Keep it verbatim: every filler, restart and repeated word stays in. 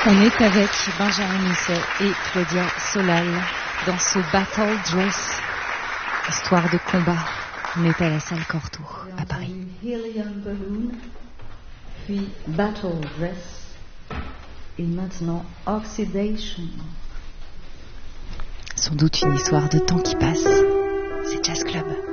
On est avec Benjamin Musset et Claudia Solal dans ce Battle Dress, histoire de combat. On est à la salle Cortot à Paris. Helium Balloon, puis Battle Dress et maintenant Oxidation. Sans doute une histoire de temps qui passe. C'est Jazz Club.